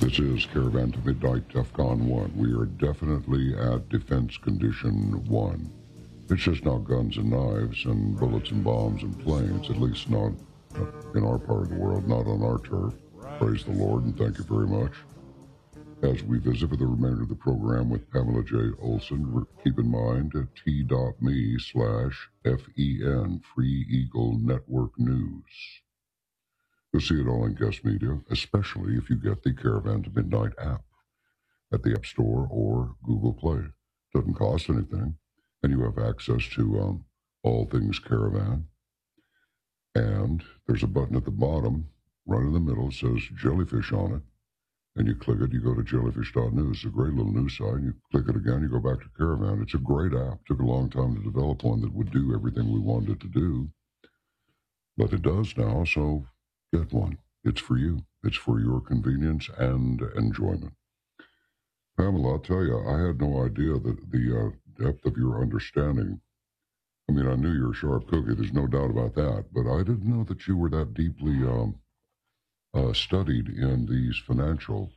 This is Caravan to Midnight DEFCON 1. We are definitely at Defense Condition 1. It's just not guns and knives and bullets and bombs and planes, at least not in our part of the world, not on our turf. Praise the Lord, and thank you very much. As we visit for the remainder of the program with Pamela J. Olson, keep in mind t.me/FEN, Free Eagle Network News. You'll see it all in guest media, especially if you get the Caravan to Midnight app at the App Store or Google Play. Doesn't cost anything, and you have access to all things Caravan. And there's a button at the bottom, right in the middle, says Jellyfish on it. And you click it, you go to jellyfish.news. It's a great little news site. You click it again, you go back to Caravan. It's a great app. Took a long time to develop one that would do everything we wanted it to do. But it does now, so get one. It's for you. It's for your convenience and enjoyment. Pamela, I'll tell you, I had no idea that the depth of your understanding. I mean, I knew you're a sharp cookie. There's no doubt about that. But I didn't know that you were that deeply studied in these financial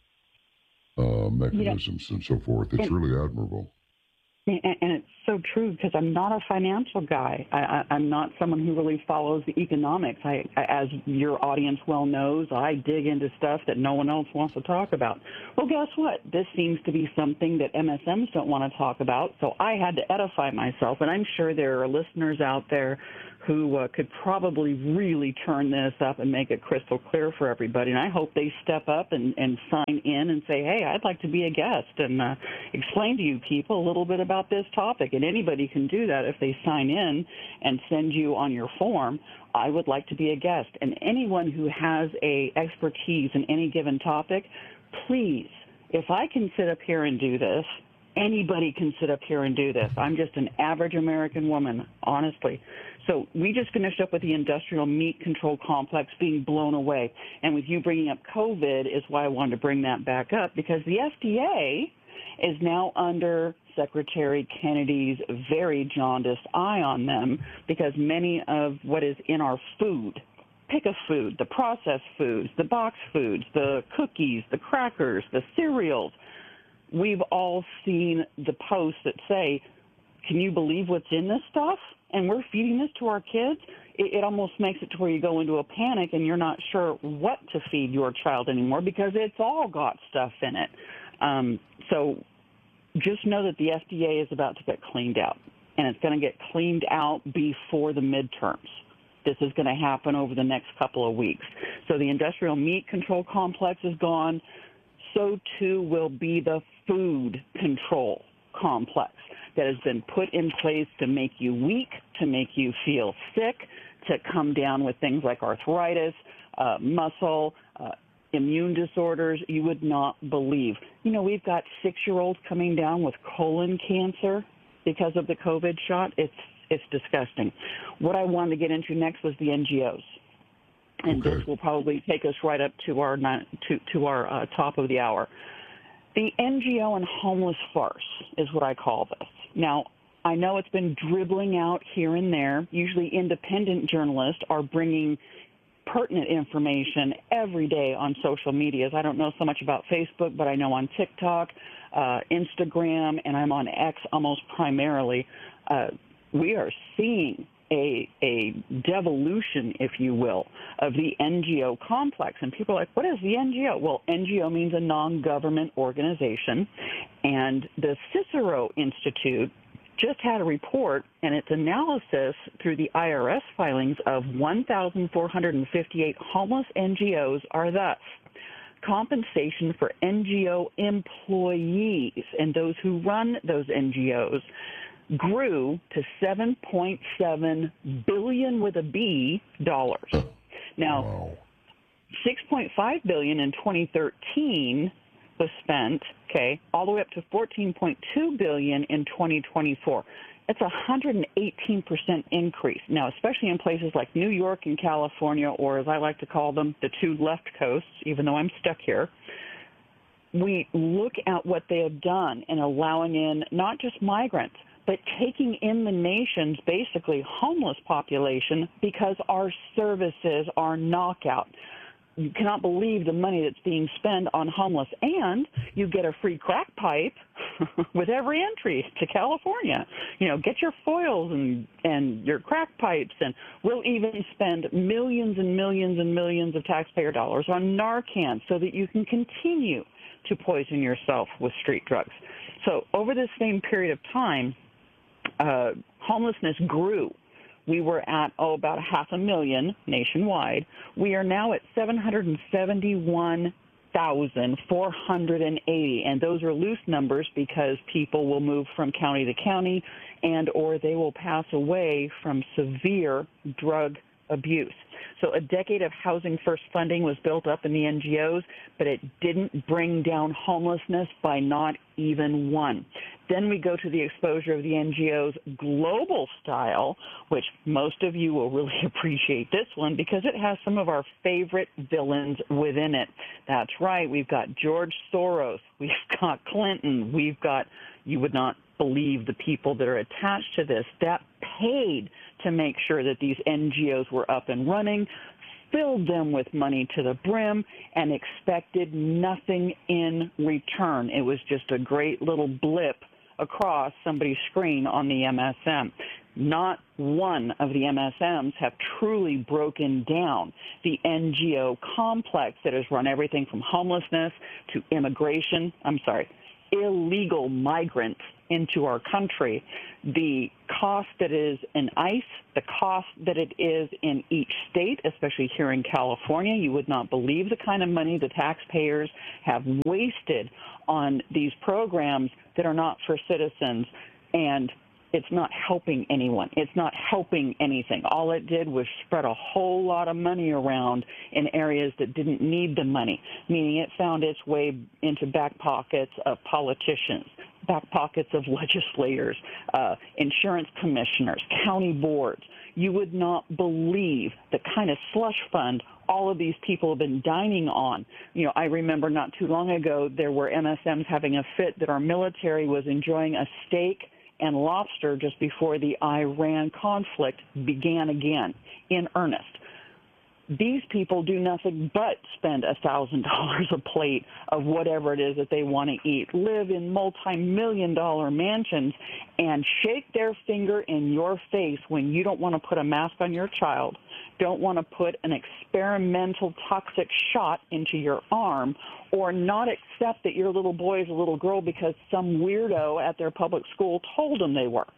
mechanisms and so forth. It's really admirable. And it's so true, because I'm not a financial guy. I'm not someone who really follows the economics. As your audience well knows, I dig into stuff that no one else wants to talk about. Well, guess what? This seems to be something that MSMs don't want to talk about, so I had to edify myself. And I'm sure there are listeners out there who could probably really turn this up and make it crystal clear for everybody. And I hope they step up and sign in and say, hey, I'd like to be a guest and explain to you people a little bit about this topic. And anybody can do that if they sign in and send you on your form, I would like to be a guest. And anyone who has a expertise in any given topic, please, if I can sit up here and do this, anybody can sit up here and do this. I'm just an average American woman, honestly. So we just finished up with the industrial meat control complex being blown away. And with you bringing up COVID is why I wanted to bring that back up, because the FDA is now under Secretary Kennedy's very jaundiced eye on them, because many of what is in our food, pick a food, the processed foods, the box foods, the cookies, the crackers, the cereals, we've all seen the posts that say, can you believe what's in this stuff? And we're feeding this to our kids. It almost makes it to where you go into a panic and you're not sure what to feed your child anymore, because it's all got stuff in it. So just know that the FDA is about to get cleaned out, and it's going to get cleaned out before the midterms. This is going to happen over the next couple of weeks. So the industrial meat control complex is gone. So too will be the food control complex that has been put in place to make you weak, to make you feel sick, to come down with things like arthritis, muscle, immune disorders. You would not believe. You know, we've got 6-year-olds coming down with colon cancer because of the COVID shot. It's disgusting. What I wanted to get into next was the NGOs. And this will probably take us right up to our top of the hour. The NGO and homeless farce is what I call this. Now, I know it's been dribbling out here and there. Usually independent journalists are bringing pertinent information every day on social medias. I don't know so much about Facebook, but I know on TikTok, Instagram, and I'm on X almost primarily. We are seeing a devolution, if you will, of the NGO complex. And people are like, what is the NGO? Well, NGO means a non-government organization. And the Cicero Institute just had a report, and its analysis through the IRS filings of 1,458 homeless NGOs are thus: compensation for NGO employees and those who run those NGOs grew to $7.7 billion with a B dollars. Now, $6.5 billion in 2013 was spent, all the way up to $14.2 billion in 2024. That's a 118% increase. Now, especially in places like New York and California, or as I like to call them, the two left coasts, even though I'm stuck here, we look at what they have done in allowing in not just migrants, but taking in the nation's basically homeless population, because our services are knockout. you cannot believe the money that's being spent on homeless, and you get a free crack pipe with every entry to California. Get your foils and your crack pipes, and we'll even spend millions and millions and millions of taxpayer dollars on Narcan so that you can continue to poison yourself with street drugs. So over this same period of time, homelessness grew. We were at, about 500,000 nationwide. We are now at 771,480, and those are loose numbers because people will move from county to county and or they will pass away from severe drug abuse. So a decade of Housing First funding was built up in the NGOs, but it didn't bring down homelessness by not even one. Then we go to the exposure of the NGOs global style, which most of you will really appreciate this one because it has some of our favorite villains within it. That's right. We've got George Soros. We've got Clinton. We've got, you would not believe the people that are attached to this that paid to make sure that these NGOs were up and running, filled them with money to the brim, and expected nothing in return. It was just a great little blip across somebody's screen on the MSM. Not one of the MSMs have truly broken down the NGO complex that has run everything from homelessness to illegal migrants into our country, the cost that is in ICE, the cost that it is in each state, especially here in California. You would not believe the kind of money the taxpayers have wasted on these programs that are not for citizens, and it's not helping anyone. It's not helping anything. All it did was spread a whole lot of money around in areas that didn't need the money, meaning it found its way into back pockets of politicians, back pockets of legislators, insurance commissioners, county boards. You would not believe the kind of slush fund all of these people have been dining on. I remember not too long ago there were MSMs having a fit that our military was enjoying a steak and lobster just before the Iran conflict began again in earnest. These people do nothing but spend $1,000 a plate of whatever it is that they want to eat, live in multi-million-dollar mansions, and shake their finger in your face when you don't want to put a mask on your child, don't want to put an experimental toxic shot into your arm, or not accept that your little boy is a little girl because some weirdo at their public school told them they were.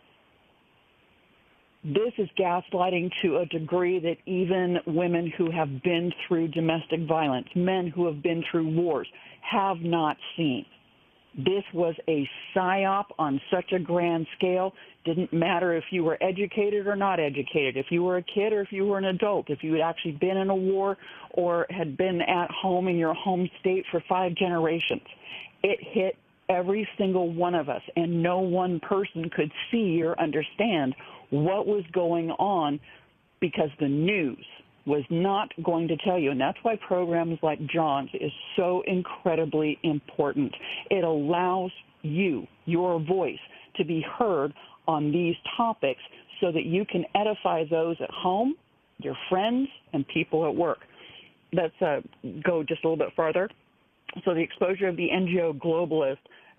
This is gaslighting to a degree that even women who have been through domestic violence, men who have been through wars, have not seen. This was a psyop on such a grand scale. Didn't matter if you were educated or not educated, if you were a kid or if you were an adult, if you had actually been in a war or had been at home in your home state for 5 generations. It hit every single one of us, and no one person could see or understand what was going on because the news was not going to tell you. And that's why programs like John's is so incredibly important. It allows you, your voice, to be heard on these topics so that you can edify those at home, your friends, and people at work. Let's go just a little bit farther. So the exposure of the NGO globalist,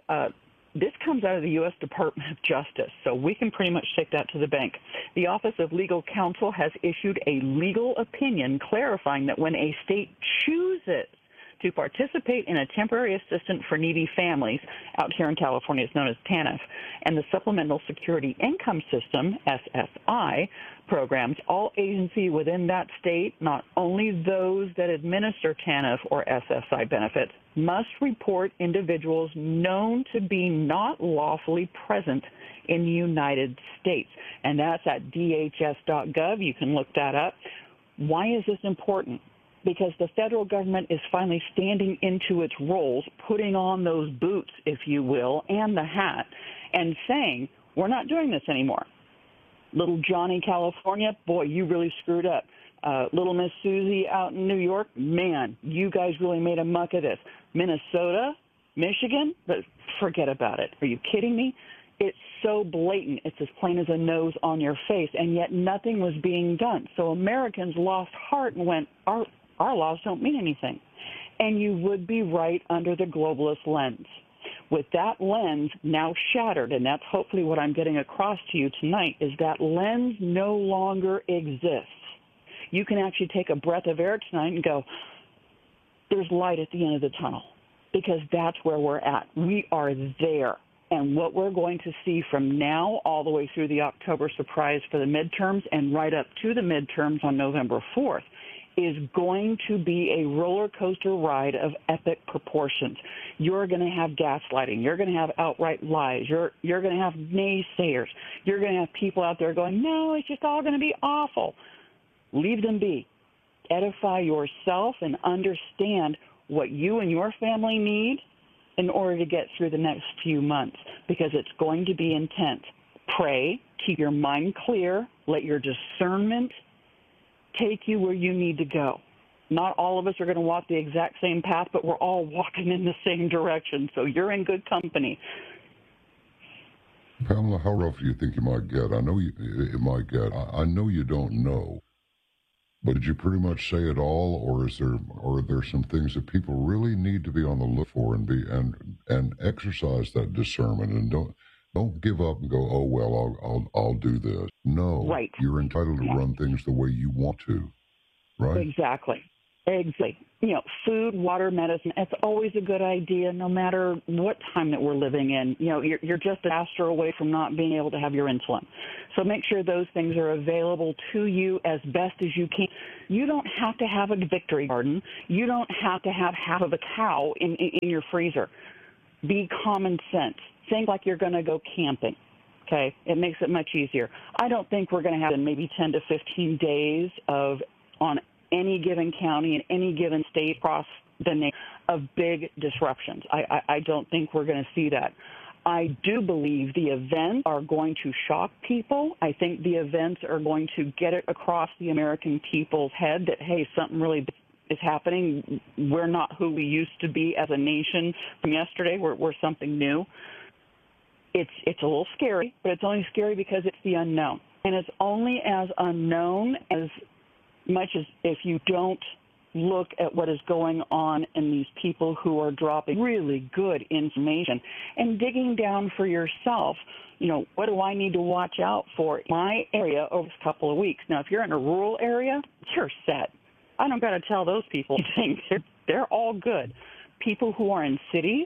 this comes out of the U.S. Department of Justice, so we can pretty much take that to the bank. The Office of Legal Counsel has issued a legal opinion clarifying that when a state chooses to participate in a temporary assistance for needy families, out here in California it's known as TANF, and the Supplemental Security Income System, SSI, programs, all agencies within that state, not only those that administer TANF or SSI benefits, must report individuals known to be not lawfully present in the United States. And that's at DHS.gov. You can look that up. Why is this important? Because the federal government is finally standing into its roles, putting on those boots, if you will, and the hat, and saying, we're not doing this anymore. Little Johnny, California, boy, you really screwed up. Little Miss Susie out in New York, man, you guys really made a muck of this. Minnesota, Michigan, but forget about it. Are you kidding me? It's so blatant. It's as plain as a nose on your face, and yet nothing was being done. So Americans lost heart and went, our our laws don't mean anything. And you would be right under the globalist lens. With that lens now shattered, and that's hopefully what I'm getting across to you tonight, is that lens no longer exists. You can actually take a breath of air tonight and go, there's light at the end of the tunnel, because that's where we're at. We are there. And what we're going to see from now all the way through the October surprise for the midterms and right up to the midterms on November 4th is going to be a roller coaster ride of epic proportions. You're going to have gaslighting. You're going to have outright lies. You're going to have naysayers. You're going to have people out there going, no, it's just all going to be awful. Leave them be. Edify yourself and understand what you and your family need in order to get through the next few months, because it's going to be intense. Pray, keep your mind clear, let your discernment take you where you need to go. Not all of us are going to walk the exact same path, but we're all walking in the same direction, so you're in good company. Pamela, how rough do you think you might get? I know it might get. I know you don't know. But did you pretty much say it all, or are there some things that people really need to be on the look for and exercise that discernment, and don't give up and go, oh well, I'll do this. No, right. You're entitled to run things the way you want to, right? Exactly. Food, water, medicine, it's always a good idea no matter what time that we're living in. You're just a disaster away from not being able to have your insulin. So make sure those things are available to you as best as you can. You don't have to have a victory garden. You don't have to have half of a cow in your freezer. Be common sense. Think like you're going to go camping. Okay? It makes it much easier. I don't think we're going to have maybe 10 to 15 days on any given county in any given state across the nation of big disruptions. I don't think we're going to see that. I do believe the events are going to shock people. I think the events are going to get it across the American people's head that, hey, something really is happening. We're not who we used to be as a nation from yesterday. We're something new. It's a little scary, but it's only scary because it's the unknown. And it's only as unknown as much as if you don't look at what is going on in these people who are dropping really good information and digging down for yourself. What do I need to watch out for in my area over this couple of weeks? Now, if you're in a rural area, you're set. I don't got to tell those people anything. They're all good. People who are in cities,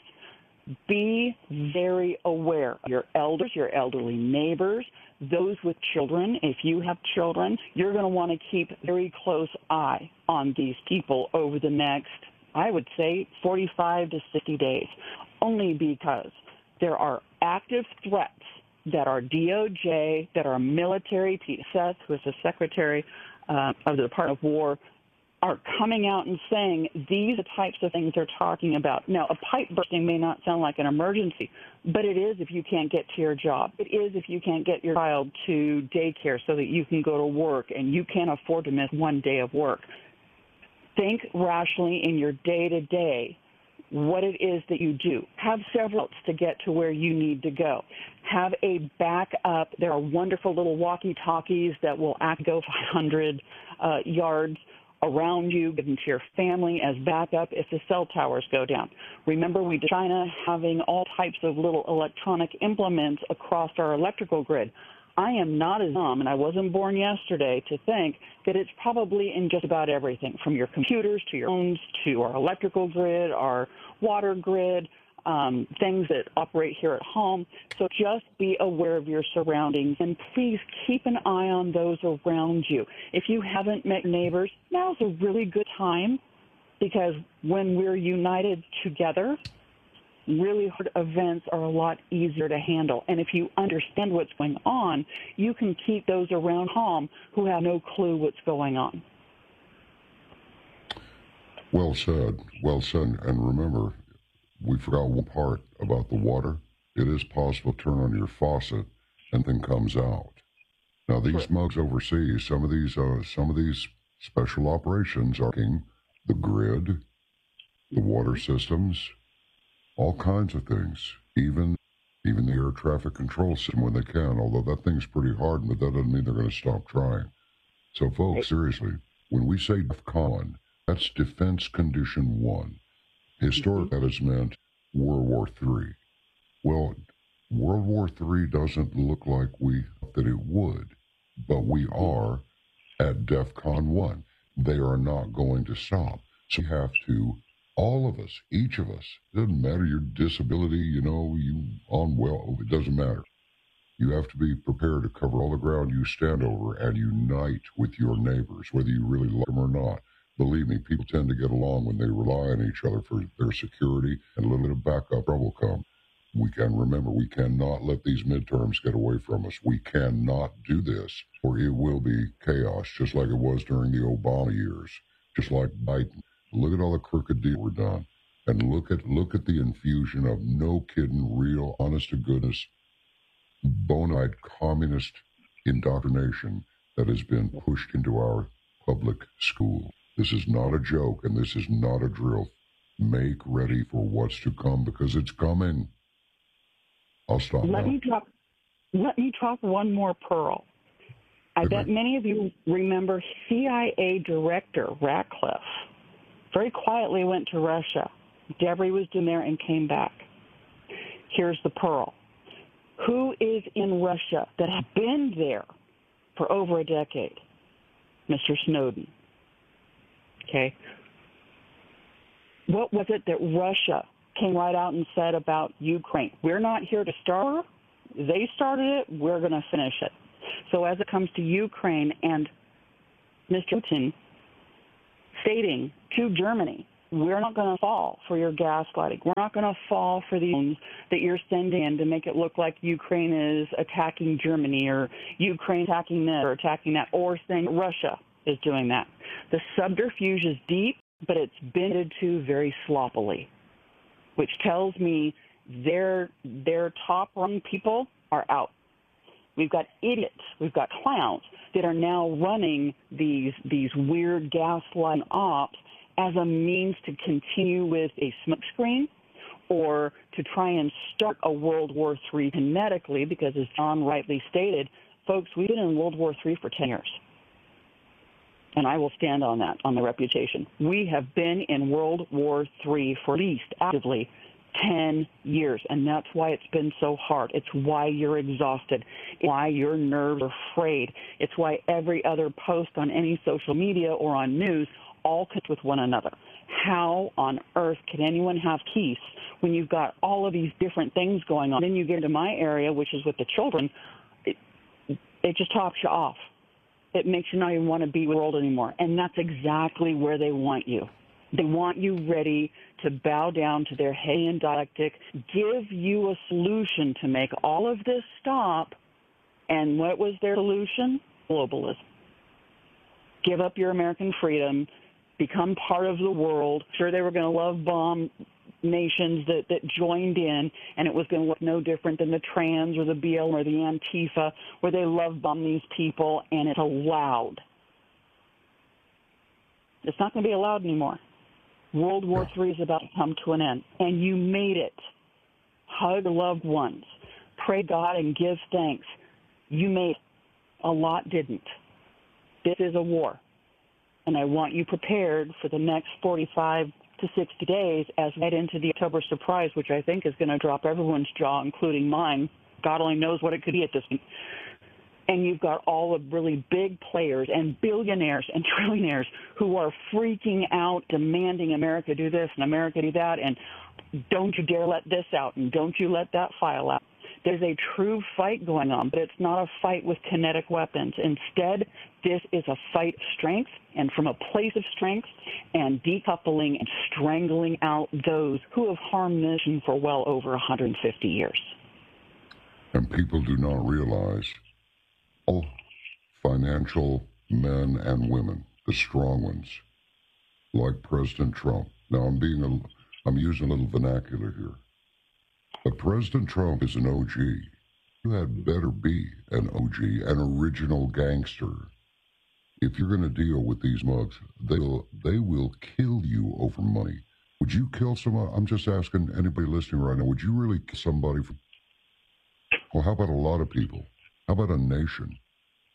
be very aware. Your elders, your elderly neighbors, those with children. If you have children, you're going to want to keep a very close eye on these people over the next, I would say, 45 to 60 days, only because there are active threats that are DOJ, that are military. Pete Seth, who is the Secretary of the Department of War, are coming out and saying these are the types of things they're talking about. Now, a pipe bursting may not sound like an emergency, but it is if you can't get to your job. It is if you can't get your child to daycare so that you can go to work and you can't afford to miss one day of work. Think rationally in your day-to-day what it is that you do. Have several routes to get to where you need to go. Have a backup. There are wonderful little walkie-talkies that will go 500 yards around you, give them to your family as backup if the cell towers go down. Remember, China having all types of little electronic implements across our electrical grid. I am not as dumb, and I wasn't born yesterday, to think that it's probably in just about everything, from your computers to your phones to our electrical grid, our water grid, things that operate here at home. So just be aware of your surroundings, and please keep an eye on those around you. If you haven't met neighbors, now's a really good time, because when we're united together, really hard events are a lot easier to handle. And if you understand what's going on, you can keep those around home who have no clue what's going on. Well said. Well said. And remember, we forgot one part about the water. It is possible to turn on your faucet and then comes out. Now, these mugs overseas, some of these special operations are the grid, the water systems, all kinds of things, even the air traffic control system when they can, although that thing's pretty hard, but that doesn't mean they're going to stop trying. So, folks, seriously, when we say DEFCON, That's Defense Condition 1. Historically, that has meant World War III. Well, World War III doesn't look like we thought that it would, but we are at DEFCON 1. They are not going to stop. So we have to, all of us, each of us, doesn't matter your disability, you it doesn't matter. You have to be prepared to cover all the ground you stand over and unite with your neighbors, whether you really love them or not. Believe me, people tend to get along when they rely on each other for their security, and a little bit of backup trouble come. We cannot let these midterms get away from us. We cannot do this, or it will be chaos, just like it was during the Obama years, just like Biden. Look at all the crooked deals we're done, and look at the infusion of no kidding, real, honest to goodness, bona fide communist indoctrination that has been pushed into our public school. This is not a joke, and this is not a drill. Make ready for what's to come, because it's coming. I'll stop now. Let me drop one more pearl. I bet many of you remember CIA Director Ratcliffe very quietly went to Russia. Debris was in there and came back. Here's the pearl. Who is in Russia that has been there for over a decade? Mr. Snowden. Okay. What was it that Russia came right out and said about Ukraine? We're not here to start. They started it. We're going to finish it. So as it comes to Ukraine and Mr. Putin stating to Germany, we're not going to fall for your gaslighting. We're not going to fall for the loans that you're sending in to make it look like Ukraine is attacking Germany or Ukraine attacking this or attacking that, or saying Russia is doing that. The subterfuge is deep, but it's been to very sloppily, which tells me their top-rung people are out. We've got idiots, we've got clowns that are now running these weird gaslighting ops as a means to continue with a smokescreen or to try and start a World War III kinetically, because as John rightly stated, folks, we've been in World War III for 10 years. And I will stand on that, on the reputation. We have been in World War III for at least actively 10 years, and that's why it's been so hard. It's why you're exhausted. It's why your nerves are frayed. It's why every other post on any social media or on news all connect with one another. How on earth can anyone have peace when you've got all of these different things going on? Then you get into my area, which is with the children. It just tops you off. It makes you not even want to be with the world anymore. And that's exactly where they want you. They want you ready to bow down to their Hegelian dialectic, give you a solution to make all of this stop. And what was their solution? Globalism. Give up your American freedom, become part of the world. Sure, they were going to love bomb nations that joined in, and it was going to look no different than the trans or the BL or the Antifa, where they love bomb these people, and it's allowed. It's not going to be allowed anymore. World War III is about to come to an end, and you made it. Hug loved ones. Pray God and give thanks. You made it. A lot didn't. This is a war, and I want you prepared for the next 45 to 60 days as we head into the October surprise, which I think is going to drop everyone's jaw, including mine. God only knows what it could be at this point. And you've got all the really big players and billionaires and trillionaires who are freaking out, demanding America do this and America do that, and don't you dare let this out, and don't you let that file out. There's a true fight going on, but it's not a fight with kinetic weapons. Instead, this is a fight of strength, and from a place of strength, and decoupling and strangling out those who have harmed this nation for well over 150 years. And people do not realize all financial men and women, the strong ones, like President Trump. Now, I'm using a little vernacular here. But President Trump is an OG. You had better be an OG, an original gangster. If you're going to deal with these mugs, they will kill you over money. Would you kill someone? I'm just asking anybody listening right now, would you really kill somebody for... Well, how about a lot of people? How about a nation?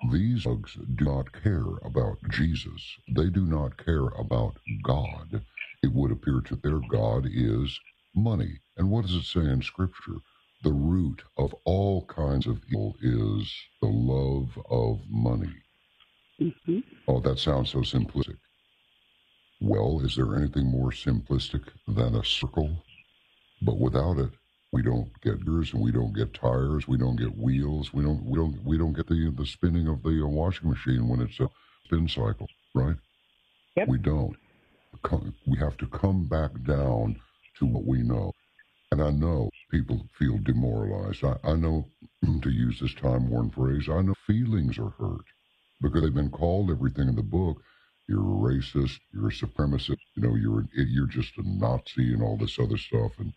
These mugs do not care about Jesus. They do not care about God. It would appear to their God is money. And what does it say in Scripture? The root of all kinds of evil is the love of money. Mm-hmm. Oh, that sounds so simplistic. Well, is there anything more simplistic than a circle? But without it, we don't get gears, and we don't get tires, we don't get wheels, we don't get the spinning of the washing machine when it's a spin cycle, right? Yep. We don't. We have to come back down to what we know. And I know people feel demoralized. I know, to use this time-worn phrase, I know feelings are hurt because they've been called everything in the book. You're a racist, you're a supremacist, you're just a Nazi and all this other stuff. And,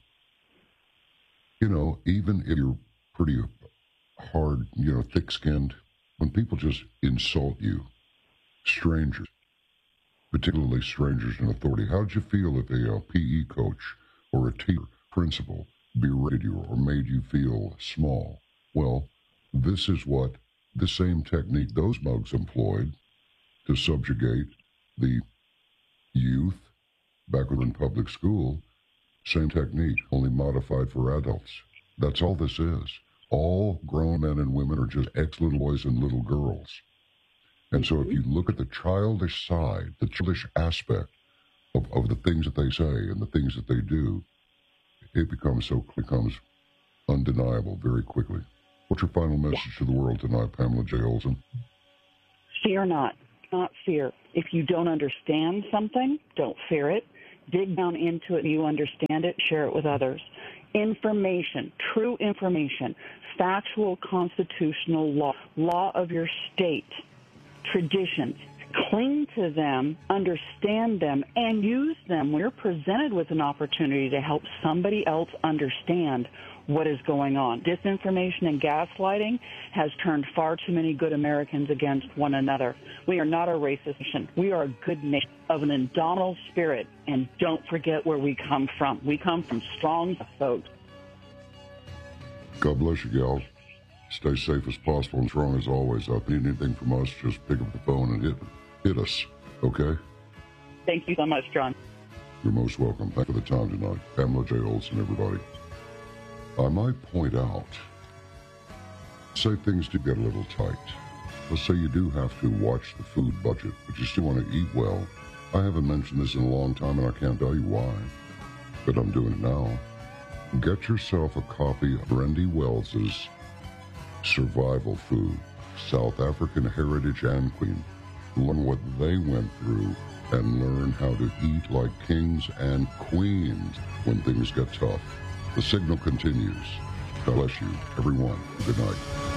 even if you're pretty hard, thick-skinned, when people just insult you, strangers, particularly strangers in authority, how did you feel if a PE coach or a teacher, principal, berated you or made you feel small? Well, this is what the same technique those mugs employed to subjugate the youth back when in public school. Same technique, only modified for adults. That's all this is. All grown men and women are just ex-little boys and little girls. And so if you look at the childish side, the childish aspect of the things that they say and the things that they do, it becomes undeniable very quickly. What's your final message to the world tonight, Pamela J. Olson? Fear not fear. If you don't understand something, don't fear it. Dig down into it. You understand it, share it with others. Information, true information, factual constitutional law of your state, traditions. Cling to them, understand them, and use them when you're presented with an opportunity to help somebody else understand what is going on. Disinformation and gaslighting has turned far too many good Americans against one another. We are not a racist nation. We are a good nation of an indomitable spirit, and don't forget where we come from. We come from strong folks. God bless you, gal. Stay safe as possible and strong as always. If you need anything from us, just pick up the phone and hit us, okay? Thank you so much, John. You're most welcome. Thank you for the time tonight. Pamela J. Olson, everybody. I might point out, say things do get a little tight. Let's say you do have to watch the food budget, but you still want to eat well. I haven't mentioned this in a long time, and I can't tell you why, but I'm doing it now. Get yourself a copy of Brandy Wells's Survival Food, South African Heritage and Queen. Learn what they went through and learn how to eat like kings and queens when things get tough. The signal continues. God bless you, everyone. Good night.